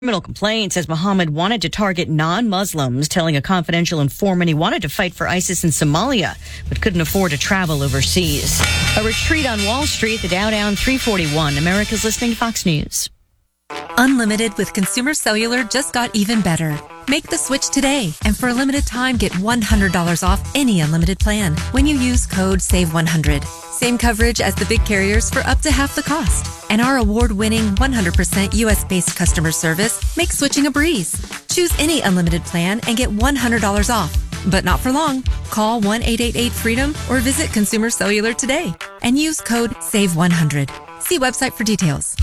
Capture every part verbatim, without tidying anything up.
Criminal complaint says Mohammed wanted to target non-Muslims, telling a confidential informant he wanted to fight for ISIS in Somalia, but couldn't afford to travel overseas. A retreat on Wall Street, the Dow down three forty-one. America's listening to Fox News. Unlimited with Consumer Cellular just got even better. Make the switch today, and for a limited time, get one hundred dollars off any unlimited plan when you use code save one hundred. Same coverage as the big carriers for up to half the cost. And our award-winning one hundred percent U S-based customer service makes switching a breeze. Choose any unlimited plan and get one hundred dollars off. But not for long. Call one eight eight eight freedom or visit Consumer Cellular today and use code save one hundred. See website for details.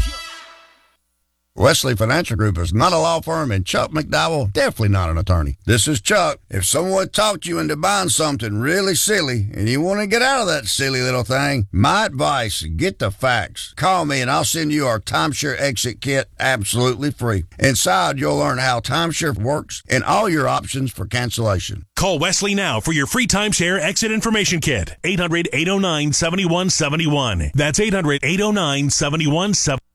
Wesley Financial Group is not a law firm, and Chuck McDowell, definitely not an attorney. This is Chuck. If someone talked you into buying something really silly and you want to get out of that silly little thing, my advice, get the facts. Call me and I'll send you our timeshare exit kit absolutely free. Inside, you'll learn how timeshare works and all your options for cancellation. Call Wesley now for your free timeshare exit information kit. eight hundred, eight oh nine, seven one seven one. That's eight hundred, eight oh nine, seven one seven one.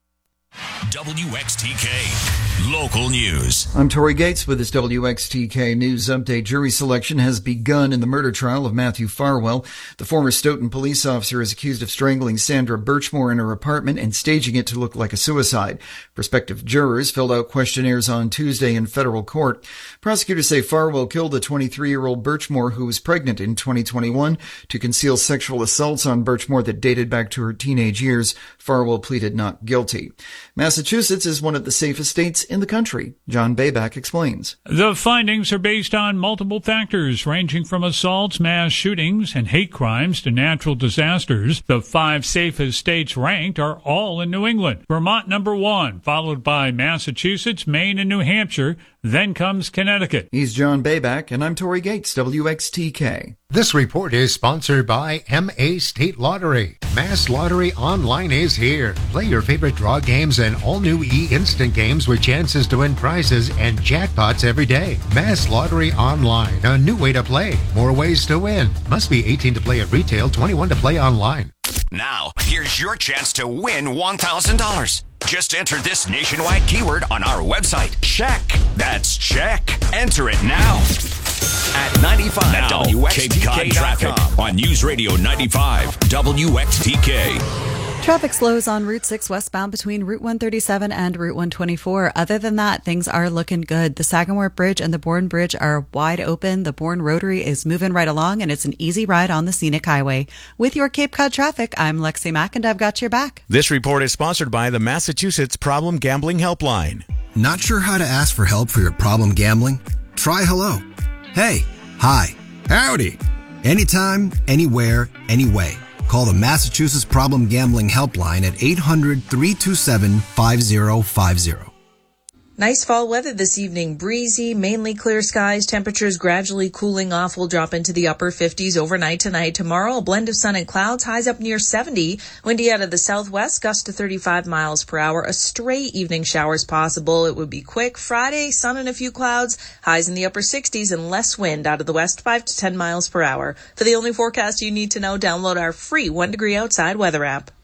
W X T K Local News. I'm Tori Gates with this W X T K News Update. Jury selection has begun in the murder trial of Matthew Farwell. The former Stoughton police officer is accused of strangling Sandra Birchmore in her apartment and staging it to look like a suicide. Prospective jurors filled out questionnaires on Tuesday in federal court. Prosecutors say Farwell killed the twenty-three-year-old Birchmore, who was pregnant in twenty twenty-one, to conceal sexual assaults on Birchmore that dated back to her teenage years. Farwell pleaded not guilty. Massachusetts is one of the safest states in the country. John Bayback explains. The findings are based on multiple factors ranging from assaults, mass shootings, and hate crimes to natural disasters. The five safest states ranked are all in New England. Vermont number one, followed by Massachusetts, Maine, and New Hampshire. Then comes Connecticut. He's John Bayback, and I'm Tori Gates, W X T K. This report is sponsored by M A State Lottery. Mass Lottery Online is here. Play your favorite draw games and all new e-instant games with chances to win prizes and jackpots every day. Mass Lottery Online, a new way to play. More ways to win. Must be eighteen to play at retail, twenty-one to play online. Now, here's your chance to win one thousand dollars. Just enter this nationwide keyword on our website. Check. That's check. Enter it now. At ninety-five now, W X T K dot com. Cape Cod traffic on News Radio ninety-five W X T K. Traffic slows on Route six westbound between Route one thirty-seven and Route one twenty-four. Other than that, things are looking good. The Sagamore Bridge and the Bourne Bridge are wide open. The Bourne Rotary is moving right along, and it's an easy ride on the scenic highway. With your Cape Cod traffic, I'm Lexi Mack, and I've got your back. This report is sponsored by the Massachusetts Problem Gambling Helpline. Not sure how to ask for help for your problem gambling? Try hello. Hey, hi, howdy. Anytime, anywhere, anyway. Call the Massachusetts Problem Gambling Helpline at eight hundred, three two seven, five zero five zero. Nice fall weather this evening. Breezy, mainly clear skies. Temperatures gradually cooling off. Will drop into the upper fifties overnight tonight. Tomorrow, a blend of sun and clouds. Highs up near seventy. Windy out of the southwest. Gusts to thirty-five miles per hour. A stray evening showers possible. It would be quick. Friday, sun and a few clouds. Highs in the upper sixties and less wind out of the west, five to ten miles per hour. For the only forecast you need to know, download our free one degree outside weather app.